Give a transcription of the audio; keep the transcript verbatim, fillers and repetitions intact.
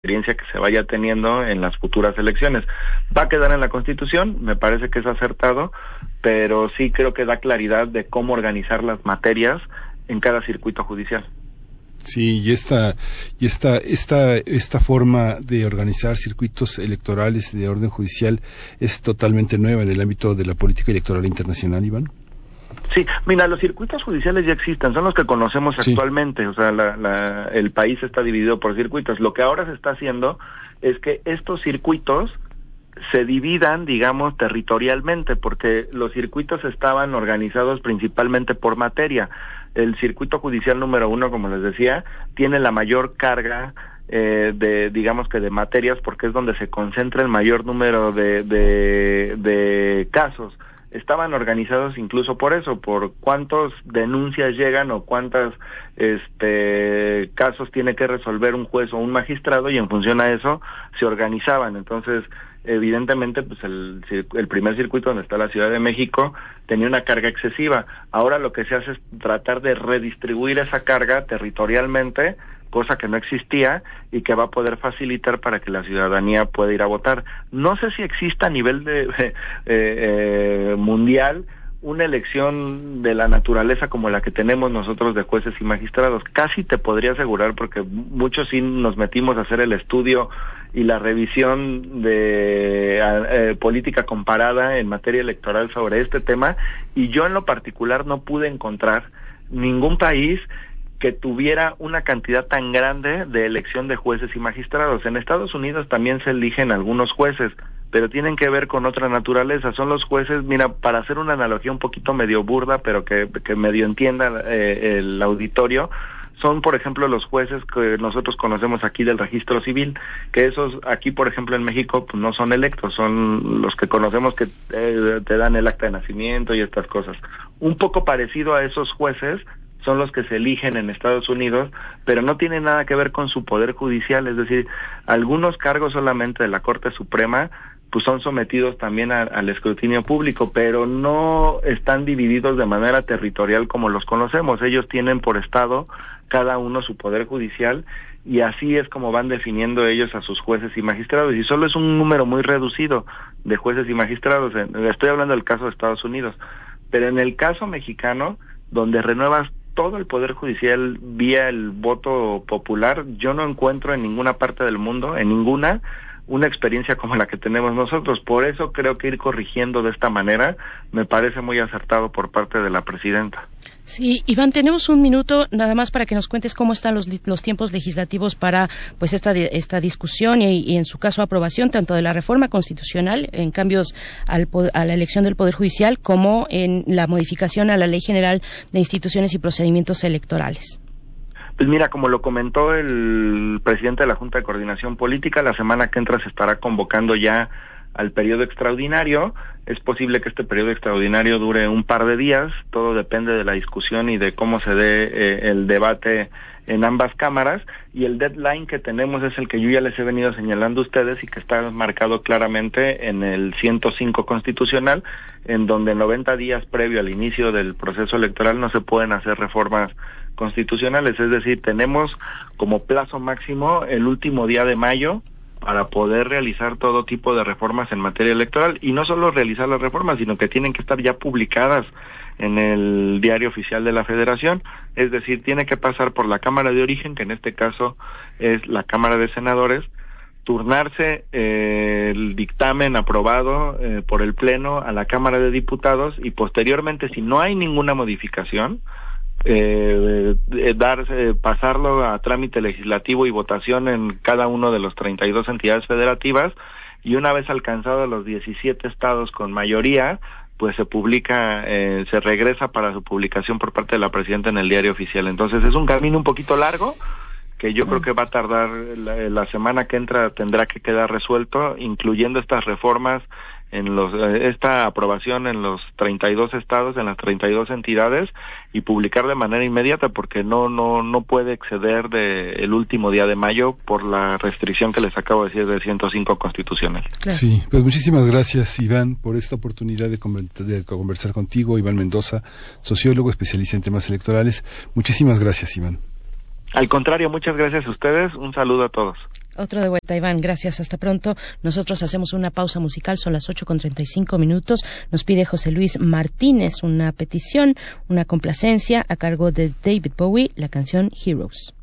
experiencia que se vaya teniendo en las futuras elecciones. Va a quedar en la Constitución, me parece que es acertado, pero sí creo que da claridad de cómo organizar las materias en cada circuito judicial. Sí, y esta y esta esta esta forma de organizar circuitos electorales de orden judicial es totalmente nueva en el ámbito de la política electoral internacional, Iván. Sí, mira, los circuitos judiciales ya existen, son los que conocemos sí. actualmente, o sea, la, la, el país está dividido por circuitos. Lo que ahora se está haciendo es que estos circuitos se dividan, digamos, territorialmente, porque los circuitos estaban organizados principalmente por materia. El circuito judicial número uno, como les decía, tiene la mayor carga eh, de, digamos que de materias, porque es donde se concentra el mayor número de, de, de casos. Estaban organizados incluso por eso, por cuántas denuncias llegan o cuántos este, casos tiene que resolver un juez o un magistrado, y en función a eso se organizaban. Entonces, evidentemente, pues el, el primer circuito, donde está la Ciudad de México, tenía una carga excesiva. Ahora lo que se hace es tratar de redistribuir esa carga territorialmente, cosa que no existía y que va a poder facilitar para que la ciudadanía pueda ir a votar. No sé si exista a nivel de eh, eh, mundial una elección de la naturaleza como la que tenemos nosotros de jueces y magistrados. Casi te podría asegurar, porque muchos sí nos metimos a hacer el estudio y la revisión de eh, política comparada en materia electoral sobre este tema, y yo en lo particular no pude encontrar ningún país que tuviera una cantidad tan grande de elección de jueces y magistrados. En Estados Unidos también se eligen algunos jueces, pero tienen que ver con otra naturaleza. Son los jueces, mira, para hacer una analogía un poquito medio burda, pero que, que medio entienda eh, el auditorio, son, por ejemplo, los jueces que nosotros conocemos aquí del registro civil, que esos aquí, por ejemplo, en México, pues no son electos, son los que conocemos que eh, te dan el acta de nacimiento y estas cosas. Un poco parecido a esos jueces son los que se eligen en Estados Unidos, pero no tienen nada que ver con su poder judicial. Es decir, algunos cargos solamente de la Corte Suprema pues son sometidos también a, al escrutinio público, pero no están divididos de manera territorial como los conocemos. Ellos tienen por estado cada uno su poder judicial, y así es como van definiendo ellos a sus jueces y magistrados, y solo es un número muy reducido de jueces y magistrados. Estoy hablando del caso de Estados Unidos, pero en el caso mexicano, donde renuevas todo el poder judicial vía el voto popular, yo no encuentro en ninguna parte del mundo, en ninguna, una experiencia como la que tenemos nosotros. Por eso creo que ir corrigiendo de esta manera me parece muy acertado por parte de la presidenta. Sí, Iván, tenemos un minuto nada más para que nos cuentes cómo están los, los tiempos legislativos para pues esta esta discusión y, y en su caso aprobación tanto de la reforma constitucional en cambios al, a la elección del Poder Judicial, como en la modificación a la Ley General de Instituciones y Procedimientos Electorales. Pues mira, como lo comentó el presidente de la Junta de Coordinación Política, la semana que entra se estará convocando ya al periodo extraordinario. Es posible que este periodo extraordinario dure un par de días, todo depende de la discusión y de cómo se dé eh, el debate en ambas cámaras, y el deadline que tenemos es el que yo ya les he venido señalando a ustedes y que está marcado claramente en el ciento cinco constitucional, en donde noventa días previo al inicio del proceso electoral no se pueden hacer reformas constitucionales. Es decir, tenemos como plazo máximo el último día de mayo para poder realizar todo tipo de reformas en materia electoral, y no solo realizar las reformas, sino que tienen que estar ya publicadas en el Diario Oficial de la Federación. Es decir, tiene que pasar por la Cámara de Origen, que en este caso es la Cámara de Senadores, turnarse eh, el dictamen aprobado eh, por el Pleno a la Cámara de Diputados, y posteriormente, si no hay ninguna modificación, Eh, eh, darse, pasarlo a trámite legislativo y votación en cada uno de los treinta y dos entidades federativas, y una vez alcanzados los diecisiete estados con mayoría, pues se publica, eh, se regresa para su publicación por parte de la presidenta en el Diario Oficial. Entonces es un camino un poquito largo, que yo creo que va a tardar, la, la semana que entra tendrá que quedar resuelto, incluyendo estas reformas en los esta aprobación en los treinta y dos estados, en las treinta y dos entidades, y publicar de manera inmediata, porque no no no puede exceder de el último día de mayo por la restricción que les acabo de decir del ciento cinco constitucional. Claro. Sí, pues muchísimas gracias, Iván, por esta oportunidad de, de conversar contigo. Iván Mendoza, sociólogo especialista en temas electorales. Muchísimas gracias, Iván. Al contrario, muchas gracias a ustedes. Un saludo a todos. Otro de vuelta, Iván. Gracias. Hasta pronto. Nosotros hacemos una pausa musical. Son las ocho con treinta y cinco minutos. Nos pide José Luis Martínez una petición, una complacencia a cargo de David Bowie, la canción Heroes.